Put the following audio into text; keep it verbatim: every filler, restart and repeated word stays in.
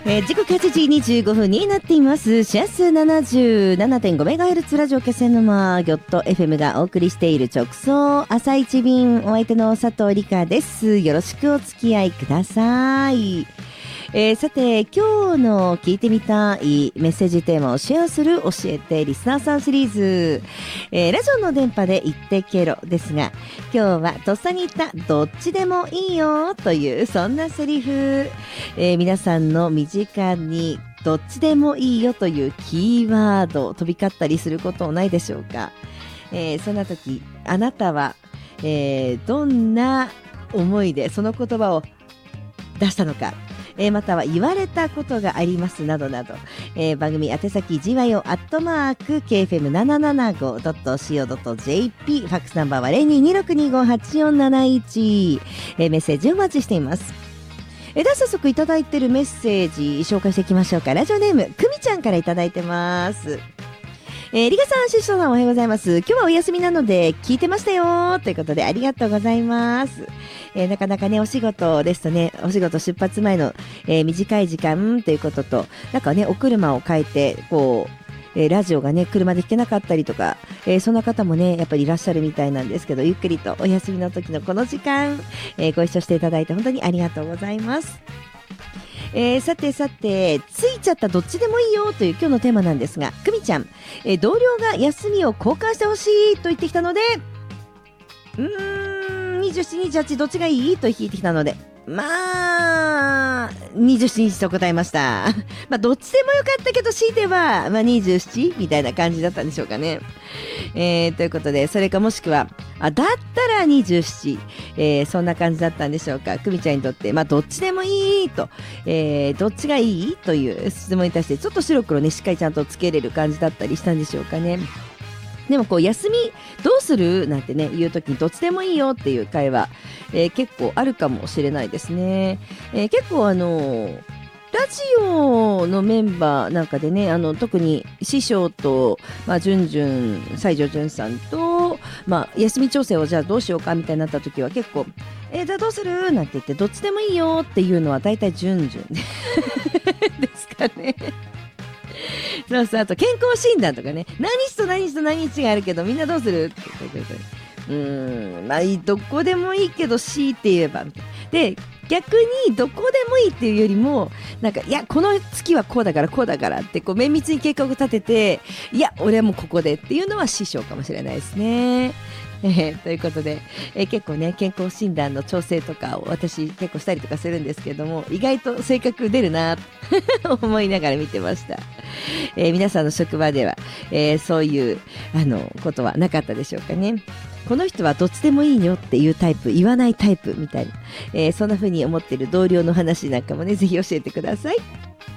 えー、時刻はちじにじゅうごふんになっています。シャス ななじゅうななてんごメガヘルツ ラジオ気仙沼ギョット エフエム がお送りしている直送朝一便、お相手の佐藤理香です。よろしくお付き合いください。えー、さて今日の聞いてみたいメッセージテーマをシェアする教えてリスナーさんシリーズ、えー、ラジオの電波で言ってけろですが、今日はとっさに言ったどっちでもいいよというそんなセリフ、えー、皆さんの身近にどっちでもいいよというキーワード飛び交ったりすることないでしょうか。えー、そんな時あなたは、えー、どんな思いでその言葉を出したのか、えー、または言われたことがありますなどなど、えー、番組宛先 ジーワイオー アットマーク ケーエフエムななななご ドット シーオー ドット ジェーピー ファックスナンバーは ゼロにーにろくにごはちよんなないち、えー、メッセージをお待ちしています。えー、では早速いただいているメッセージ紹介していきましょうか。ラジオネームくみちゃんからいただいてます。えー、リカさん、シシトさんおはようございます。今日はお休みなので聞いてましたよということでありがとうございます。えー、なかなかねお仕事ですとね、お仕事出発前の、えー、短い時間ということと、なんかねお車を変えてこう、えー、ラジオがね車で聞けなかったりとか、えー、そんな方もねやっぱりいらっしゃるみたいなんですけど、ゆっくりとお休みの時のこの時間、えー、ご一緒していただいて本当にありがとうございます。えー、さてさてついちゃったどっちでもいいよという今日のテーマなんですが、くみちゃん、えー、同僚が休みを交換してほしいと言ってきたので、うーんにじゅうしち、にじゅうはちどっちがいいと聞いてきたので、まあにじゅうしちにちと答えました。まあどっちでもよかったけど強いては、まあ、にじゅうななみたいな感じだったんでしょうかね。えー、ということで、それかもしくはあだったらにじゅうなな、えー、そんな感じだったんでしょうか。くみちゃんにとってまあどっちでもいいと、えー、どっちがいいという質問に対してちょっと白黒ねしっかりちゃんとつけれる感じだったりしたんでしょうかね。でもこう休みどうするなんてね言うときにどっちでもいいよっていう会話、えー、結構あるかもしれないですね。えー、結構あのー、ラジオのメンバーなんかでね、あの特に師匠と、まあ、じゅんじゅん西条じゅんさんと、まあ、休み調整をじゃあどうしようかみたいになった時は結構えー、じゃあどうするなんて言ってどっちでもいいよっていうのはだいたいじゅんじゅんですかね。そうそう、あと健康診断とかね、何日と何日と何日があるけどみんなどうするって言ってうーんまあどこでもいいけど強いて言えばみたいな。で逆にどこでもいいっていうよりもなんかいやこの月はこうだからこうだからってこう綿密に計画を立てて、いや俺はもうここでっていうのは師匠かもしれないですね。えー、ということで、えー、結構ね健康診断の調整とかを私結構したりとかするんですけども、意外と性格出るなと思いながら見てました。えー、皆さんの職場では、えー、そういうあのことはなかったでしょうかね。この人はどっちでもいいよっていうタイプ、言わないタイプみたいな、えー、そんな風に思っている同僚の話なんかもねぜひ教えてください。